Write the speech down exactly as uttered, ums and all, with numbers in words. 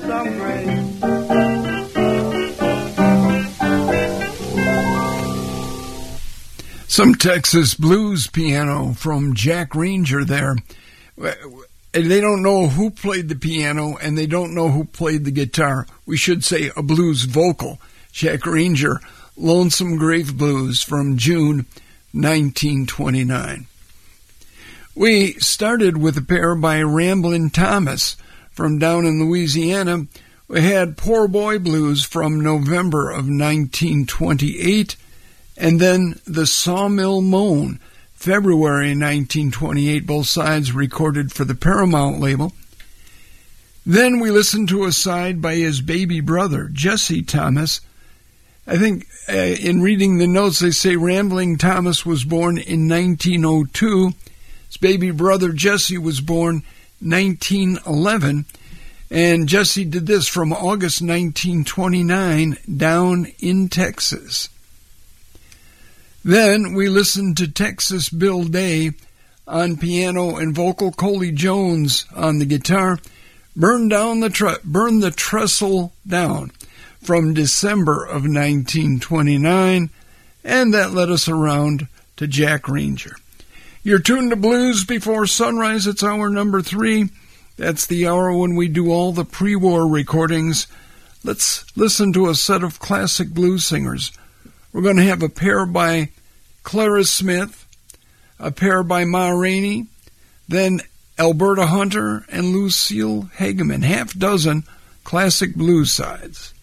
some grace. Some Texas blues piano from Jack Ranger there. They don't know who played the piano, and they don't know who played the guitar. We should say a blues vocal. Jack Ranger, Lonesome Grave Blues from June nineteen twenty-nine. We started with a pair by Ramblin' Thomas from down in Louisiana. We had Poor Boy Blues from November of nineteen twenty-eight, and then the Sawmill Moan, February nineteen twenty-eight, both sides recorded for the Paramount label. Then we listened to a side by his baby brother, Jesse Thomas. I think uh, in reading the notes, they say Rambling Thomas was born in nineteen oh two. His baby brother, Jesse, was born nineteen eleven. And Jesse did this from August nineteen twenty-nine down in Texas. Then we listened to Texas Bill Day on piano and vocal, Coley Jones on the guitar, Burn Down the Tre- Burn the Trestle Down from December of nineteen twenty-nine, and that led us around to Jack Ranger. You're tuned to Blues Before Sunrise. It's hour number three. That's the hour when we do all the pre-war recordings. Let's listen to a set of classic blues singers. We're going to have a pair by Clara Smith, a pair by Ma Rainey, then Alberta Hunter and Lucille Hageman, half dozen classic blues sides.